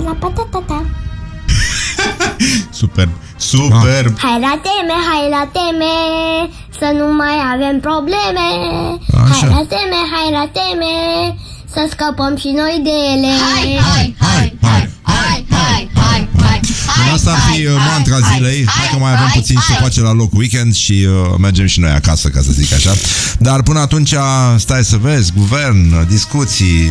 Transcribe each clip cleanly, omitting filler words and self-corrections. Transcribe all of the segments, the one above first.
Parapatatata. Superb, superb. Hai la teme, să nu mai avem probleme. Așa. Hai la teme, să scăpăm și noi de ele. Hai. Asta ar fi mantra zilei. Hai că mai avem puțin să facem la loc weekend și mergem și noi acasă, ca să zic așa. Dar până atunci, stai să vezi, guvern, discuții,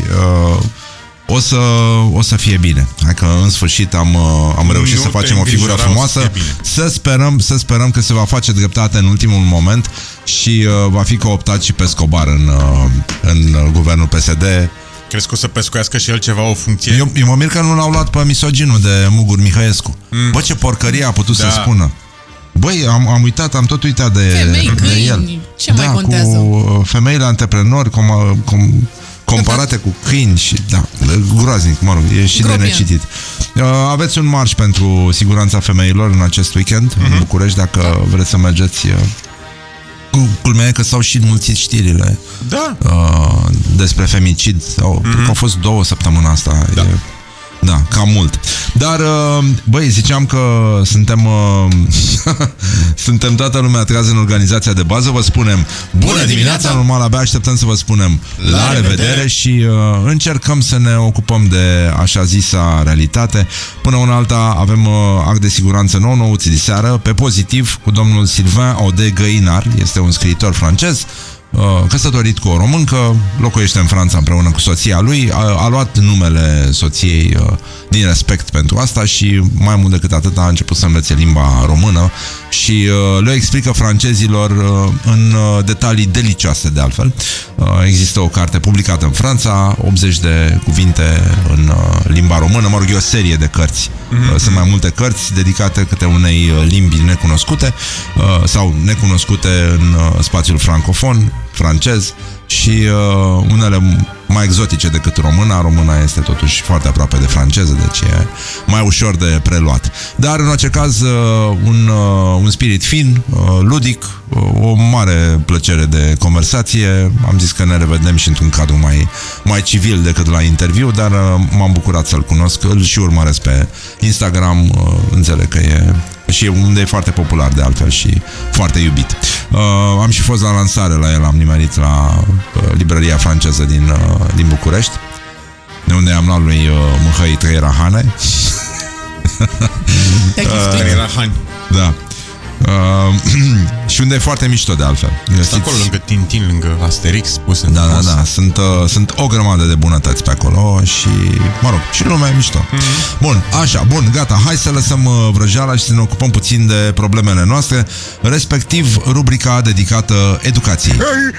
o să fie bine. Hai că în sfârșit am reușit să facem o figură frumoasă. Să sperăm că se va face dreptate în ultimul moment și va fi cooptat și Pescobar în guvernul PSD. Crezi că o să pescuiască și el ceva, o funcție? Eu mă mir că nu l-au luat pe misoginul de Mugur Mihăescu. Bă, ce porcărie a putut să spună. Băi, am tot uitat de el. Ce mai contează? Cu femeile antreprenori comparate cu câini și groaznic, mă rog, e și de necitit. Aveți un marș pentru siguranța femeilor în acest weekend în București, dacă vreți să mergeți. Culmea e că s-au și înmulțit știrile despre femicid. Au fost 2 săptămâni asta. Da, cam mult. Dar, băi, ziceam că suntem toată lumea trează în organizația de bază. Vă spunem bună dimineața, normal, abia așteptăm să vă spunem la revedere și încercăm să ne ocupăm de așa zisa realitate. Până una alta avem act de siguranță nou de seară, pe pozitiv, cu domnul Sylvain Audet Găinar. Este un scriitor francez, căsătorit cu o româncă, locuiește în Franța împreună cu soția lui, a luat numele soției din respect pentru asta și mai mult decât atât a început să învețe limba română și le explică francezilor în detalii delicioase de altfel. Există o carte publicată în Franța, 80 de cuvinte în limba română, mă rog, e o serie de cărți. Sunt mai multe cărți dedicate câte unei limbi necunoscute sau necunoscute în spațiul francofon, francez și unele mai exotice decât româna. Româna este totuși foarte aproape de franceză, deci e mai ușor de preluat. Dar în orice caz un spirit fin, ludic, o mare plăcere de conversație. Am zis că ne revedem și într-un cadru mai civil decât la interviu, dar m-am bucurat să-l cunosc, îl și urmăresc pe Instagram, înțeleg că e și unde e foarte popular de altfel și foarte iubit. Am și fost la lansare la el, am nimerit la librăria franceză din București, de unde am luat lui Mihai 3 rahane. 3 rahani. Da. Și unde e foarte mișto de altfel. Sunt acolo lângă Tintin, lângă Asterix puse. Da. Sunt o grămadă de bunătăți pe acolo și, mă rog, și lumea e mișto. Bun, așa, gata. Hai să lăsăm vrăjeala și să ne ocupăm puțin de problemele noastre, respectiv rubrica dedicată educației.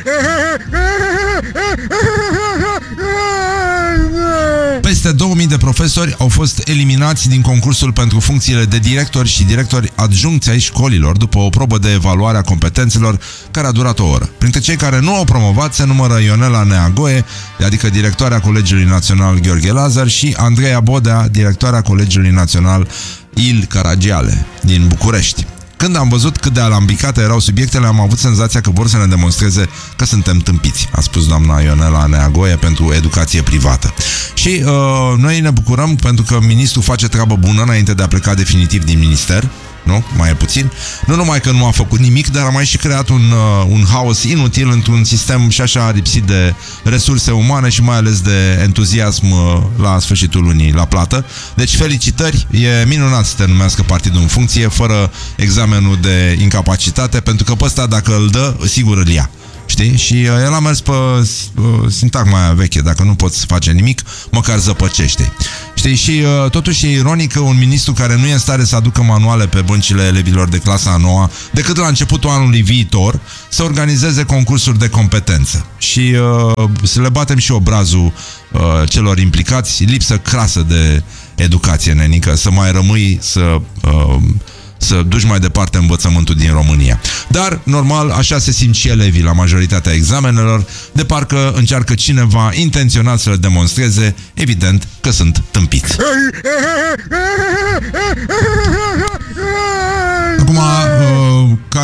Peste 2000 de profesori au fost eliminați din concursul pentru funcțiile de directori și directori adjuncți ai școlilor după o probă de evaluare a competențelor care a durat o oră. Printre cei care nu au promovat se numără Ionela Neagoe, adică directoarea Colegiului Național Gheorghe Lazar, și Andreea Bodea, directoarea Colegiului Național Il Caragiale din București. Când am văzut cât de alambicate erau subiectele, am avut senzația că vor să ne demonstreze că suntem tâmpiți, a spus doamna Ionela Neagoe pentru educație privată. Și noi ne bucurăm pentru că ministrul face treabă bună înainte de a pleca definitiv din minister. Nu? Mai e puțin. Nu numai că nu a făcut nimic, dar a mai și creat un haos inutil într-un sistem și așa lipsit de resurse umane și mai ales de entuziasm la sfârșitul lunii la plată. Deci felicitări, e minunat să te numească partidul în funcție fără examenul de incapacitate, pentru că pe ăsta dacă îl dă, sigur îl ia. Știi? Și el a mers pe sintagma veche, dacă nu poți face nimic, măcar zăpăcește. Știi? Și totuși e ironic că un ministru care nu e în stare să aducă manuale pe băncile elevilor de clasa a 9-a decât la începutul anului viitor să organizeze concursuri de competență. Și să le batem și obrazul celor implicați, lipsă crasă de educație, nenică, să mai rămâi să duci mai departe învățământul din România. Dar, normal, așa se simt și elevii la majoritatea examenelor, de parcă încearcă cineva intenționat să le demonstreze, evident, că sunt tâmpiți. Acum, ca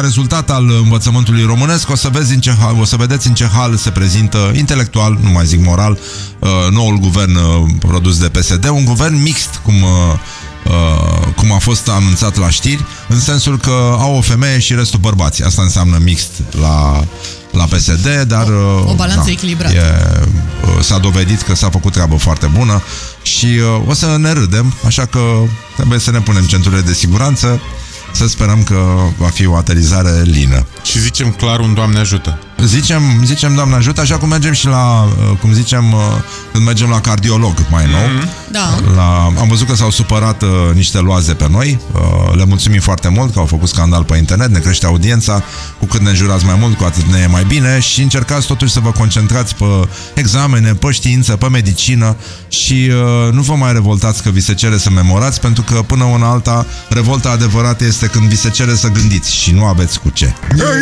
rezultat al învățământului românesc, o să vedeți în ce hal se prezintă intelectual, nu mai zic moral, noul guvern produs de PSD, un guvern mixt, cum a fost anunțat la știri, în sensul că au o femeie și restul bărbați. Asta înseamnă mixt la PSD, dar o balanță echilibrată. S-a dovedit că s-a făcut treabă foarte bună și o să ne râdem, așa că trebuie să ne punem centurile de siguranță, să sperăm că va fi o aterizare lină. Și zicem clar un Doamne ajută. Zicem Doamne ajută, așa cum mergem și la, cum zicem, când mergem la cardiolog mai nou. Da. Am văzut că s-au supărat niște loaze pe noi. Le mulțumim foarte mult că au făcut scandal pe internet, ne crește audiența. Cu cât ne înjurați mai mult, cu atât ne e mai bine. Și încercați totuși să vă concentrați pe examene, pe știință, pe medicină. Și nu vă mai revoltați că vi se cere să memorați, pentru că până una alta, revolta adevărată este când vi se cere să gândiți și nu aveți cu ce.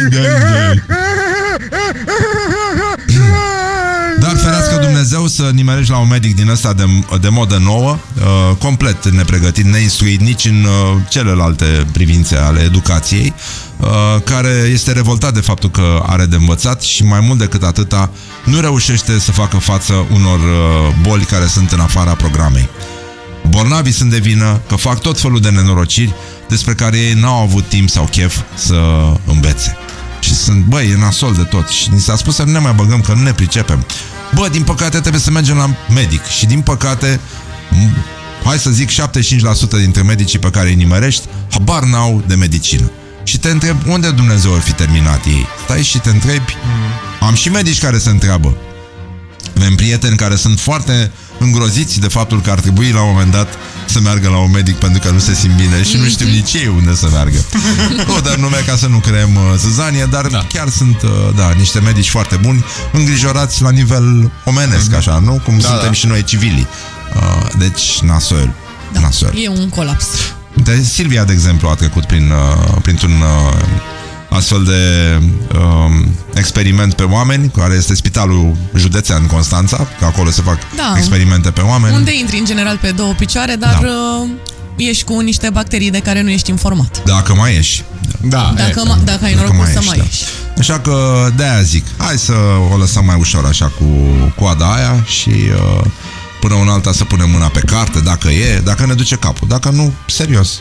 Dar ferească Dumnezeu să nimerești la un medic din ăsta de modă nouă, complet nepregătit, neinstruit nici în celelalte privințe ale educației, care este revoltat de faptul că are de învățat și mai mult decât atâta nu reușește să facă față unor boli care sunt în afara programei. Bolnavii sunt de vină că fac tot felul de nenorociri despre care ei n-au avut timp sau chef să învețe. Și sunt, e nasol de tot. Și ni s-a spus să nu ne mai băgăm, că nu ne pricepem. Din păcate trebuie să mergem la medic. Și din păcate, hai să zic, 75% dintre medicii pe care îi nimerești habar n-au de medicină. Și te întreb, unde Dumnezeu ar fi terminat ei? Stai și te întrebi. Am și medici care se întreabă. Avem prieteni care sunt foarte îngroziți de faptul că ar trebui la un moment dat să meargă la un medic pentru că nu se simt bine și nu știu nici ei unde să meargă. Nu, dar nume ca să nu creăm zăzanie, dar chiar sunt niște medici foarte buni, îngrijorați la nivel omenesc, așa, nu? Cum suntem și noi civilii. Deci, nasol. E un colaps. Silvia, de exemplu, a trecut printr-un astfel de experiment pe oameni, care este Spitalul Județean Constanța, că acolo se fac experimente pe oameni. Unde intri în general pe două picioare, dar ești cu niște bacterii de care nu ești informat. Dacă mai ești. Dacă ai norocul să mai ieși. Așa că de-aia zic, hai să o lăsăm mai ușor așa cu coada aia și până una alta să punem mâna pe carte, dacă ne duce capul. Dacă nu, serios.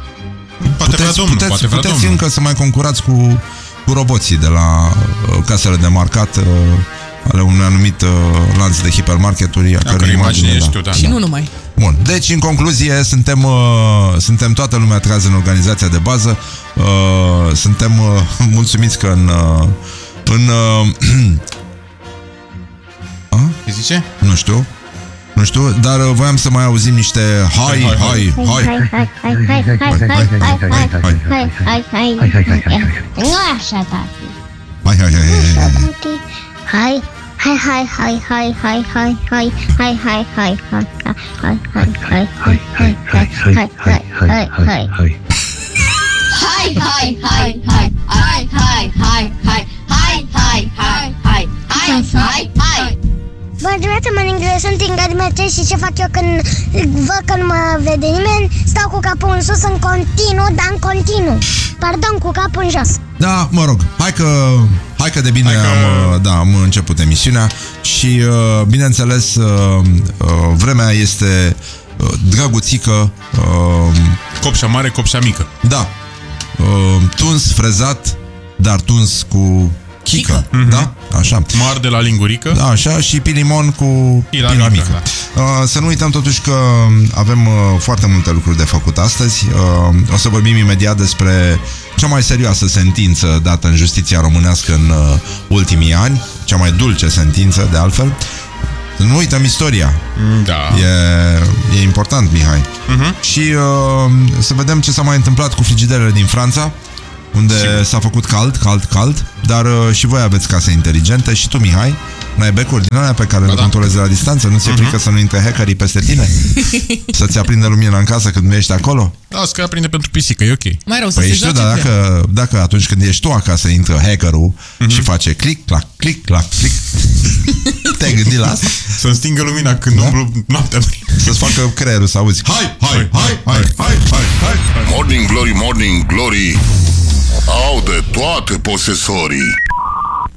Puteți încă să mai concurați cu roboții de la casele de marcat ale unui anumit lanț de hipermarketuri, a cărui imagine ești tu, și nu numai. Bun, deci în concluzie suntem toată lumea trează în organizația de bază. Suntem mulțumiți că Ce zice? Nu știu, dar voiam să mai auzim niște hai. Nu așa, tati. Hai. Bună dimineața, mă sunt Inga Dimerce și ce fac eu când văd că nu mă vede nimeni? Stau cu capul în sus în continuu, Pardon, cu capul în jos. Da, mă rog, hai că de bine am început emisiunea și bineînțeles vremea este drăguțică. Copșa mare, copșa mică. Da, tuns, frezat, dar tuns cu chică, da? Așa. Mar de la lingurică. Da, așa, și pilimon cu pila mică. Da. Să nu uităm totuși că avem foarte multe lucruri de făcut astăzi. O să vorbim imediat despre cea mai serioasă sentință dată în justiția românească în ultimii ani, cea mai dulce sentință, de altfel. Nu uităm istoria. Da. E important, Mihai. Și să vedem ce s-a mai întâmplat cu frigiderele din Franța, unde s-a făcut cald, dar și voi aveți case inteligente și tu, Mihai, n-ai becuri din alea pe care le controlezi de la distanță? Nu ți-e frică să nu intre hackerii peste tine? Să-ți aprinde lumina în casă când nu ești acolo? Da, să aprinde pentru pisică, e ok. Mai rău să se joace. Dar dacă atunci când ești tu acasă intră hackerul și face click, clac, te-ai gândit la asta? Să-mi stingă lumina când umblu noaptea. Să-ți facă creierul să auzi. Hai. Morning Glory, Morning Glory, Au de toate posesorii.